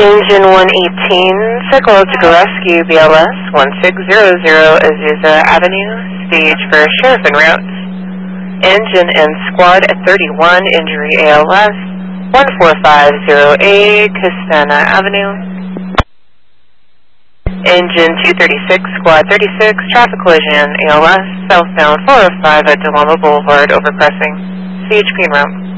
Engine 118, Psychological Rescue, BLS 1600 Azusa Avenue, stage for sheriff en route. Engine and squad at 31, injury ALS 1450A, Castana Avenue. Engine 236, squad 36, traffic collision ALS, southbound 405 at Delama Boulevard, overcrossing, stage green route.